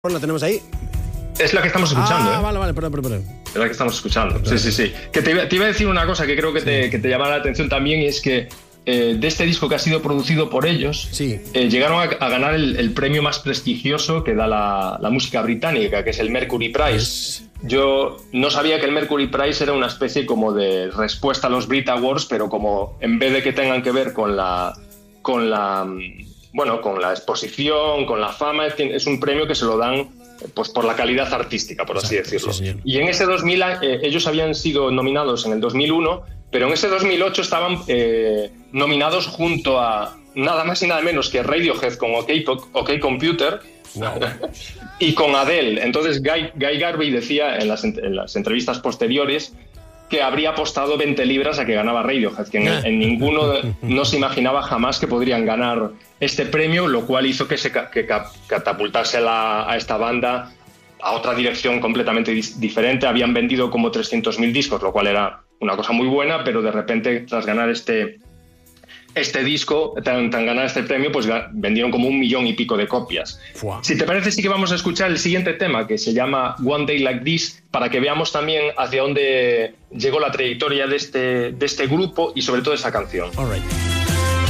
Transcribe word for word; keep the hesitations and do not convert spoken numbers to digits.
¿La tenemos ahí? Es la que estamos escuchando. Ah, ¿eh? vale, vale, perdón, perdón, perdón. Es la que estamos escuchando. Sí, sí, sí. Que te iba, te iba a decir una cosa que creo que te, que te llamará la atención también, y es que eh, de este disco que ha sido producido por ellos, sí. eh, llegaron a, a ganar el, el premio más prestigioso que da la, la música británica, que es el Mercury Prize. Es... Yo no sabía que el Mercury Prize era una especie como de respuesta a los Brit Awards, pero como en vez de que tengan que ver con la... con la bueno, con la exposición, con la fama, es un premio que se lo dan pues por la calidad artística, por así Exacto, decirlo. sí, y en ese dos mil, eh, ellos habían sido nominados en el dos mil uno, pero en ese dos mil ocho estaban eh, nominados junto a nada más y nada menos que Radiohead con OK, OK Computer, wow. y con Adele. Entonces Guy, Guy Garvey decía en las, en las entrevistas posteriores que habría apostado veinte libras a que ganaba Radiohead, que en, en ninguno no se imaginaba jamás que podrían ganar este premio, lo cual hizo que se que catapultase a, la, a esta banda a otra dirección completamente dis, diferente. Habían vendido como trescientos mil discos, lo cual era una cosa muy buena, pero de repente, tras ganar este, este disco, tras, tras ganar este premio, pues vendieron como un millón y pico de copias. Fua. Si te parece, sí que vamos a escuchar el siguiente tema, que se llama One Day Like This, para que veamos también hacia dónde llegó la trayectoria de este, de este grupo y sobre todo esa canción. All right.